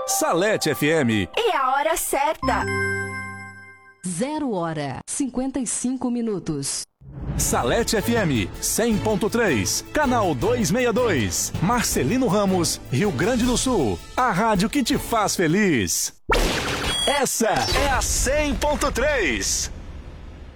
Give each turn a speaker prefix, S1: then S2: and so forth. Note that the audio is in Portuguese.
S1: Salete FM.
S2: E a hora certa.
S3: 0h55.
S1: Salete FM 100.3, canal 262, Marcelino Ramos, Rio Grande do Sul. A rádio que te faz feliz. Essa é a 100.3.